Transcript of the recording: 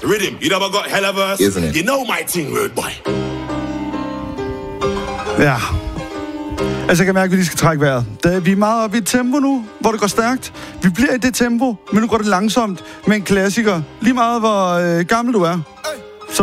Rhythm, you never got hell of us. Isn't it? You know my thing, word boy. Ja. Altså, jeg kan mærke, at vi lige skal trække vejret. Vi er meget oppe i et tempo nu, hvor det går stærkt. Vi bliver i det tempo, men nu går det langsomt med en klassiker. Lige meget, hvor gammel du er.